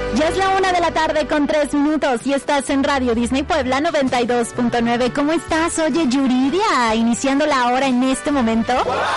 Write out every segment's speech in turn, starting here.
Ya es la 1:03 y estás en Radio Disney Puebla 92.9. ¿Cómo estás? Oye, Yuridia, iniciando la hora en este momento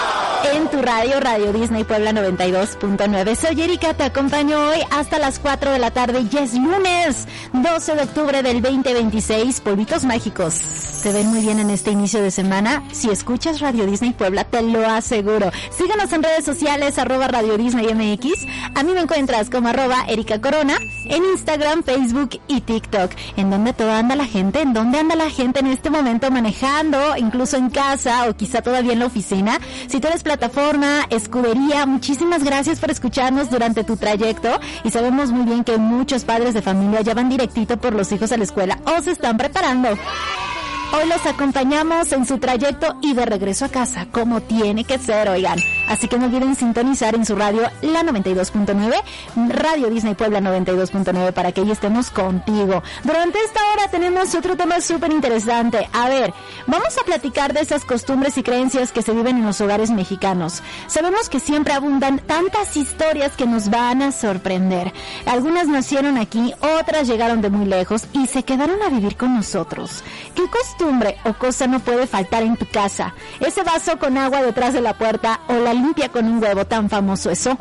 en tu radio, Radio Disney Puebla 92.9. Soy Erika, te acompaño hoy hasta las 4 de la tarde. Ya es lunes 12 de octubre del 2026. Polvitos mágicos, te ven muy bien en este inicio de semana. Si escuchas Radio Disney Puebla, te lo aseguro. Síguenos en redes sociales, @Radio Disney MX. A mí me encuentras como @Erika Corona en Instagram, Facebook y TikTok. ¿En dónde anda la gente? ¿En dónde anda la gente en este momento manejando? Incluso en casa o quizá todavía en la oficina. Si tú eres plataforma, escudería, muchísimas gracias por escucharnos durante tu trayecto. Y sabemos muy bien que muchos padres de familia ya van directito por los hijos a la escuela o se están preparando. Hoy los acompañamos en su trayecto y de regreso a casa, como tiene que ser, oigan. Así que no olviden sintonizar en su radio la 92.9, Radio Disney Puebla 92.9, para que ahí estemos contigo. Durante esta hora tenemos otro tema súper interesante. A ver, vamos a platicar de esas costumbres y creencias que se viven en los hogares mexicanos. Sabemos que siempre abundan tantas historias que nos van a sorprender. Algunas nacieron aquí, otras llegaron de muy lejos y se quedaron a vivir con nosotros. ¿Qué costumbre o cosa no puede faltar en tu casa? Ese vaso con agua detrás de la puerta o la limpia con un huevo, tan famoso eso.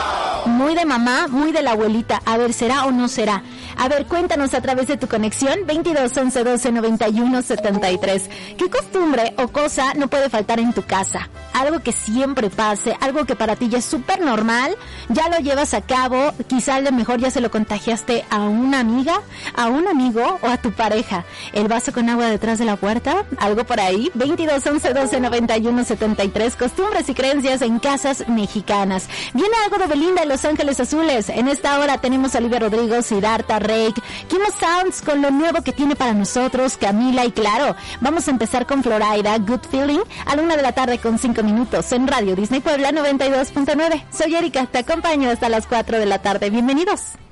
Muy de mamá, muy de la abuelita. A ver, ¿será o no será? A ver, cuéntanos a través de tu conexión 22 11 12 91 73. ¿Qué costumbre o cosa no puede faltar en tu casa? Algo que siempre pase, algo que para ti ya es súper normal, ya lo llevas a cabo, quizá a lo mejor ya se lo contagiaste a una amiga, a un amigo o a tu pareja. El vaso con agua detrás de la puerta, algo por ahí. 22 11 12 91 73. Costumbres y creencias en casas mexicanas. Viene algo de Belinda y Los Ángeles Azules. En esta hora tenemos a Olivia Rodrigo, Siddhartha, Rake, Kimo Sounds con lo nuevo que tiene para nosotros, Camila, y claro, vamos a empezar con Florida, Good Feeling, a la 1:05 p.m. en Radio Disney Puebla 92.9. Soy Erika, te acompaño hasta las 4 de la tarde. Bienvenidos.